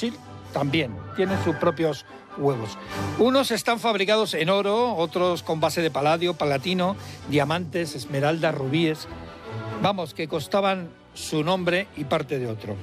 Rothschild también tienen sus propios huevos. Unos están fabricados en oro, otros con base de paladio, palatino, diamantes, esmeraldas, rubíes. Vamos, que costaban su nombre y parte de otro.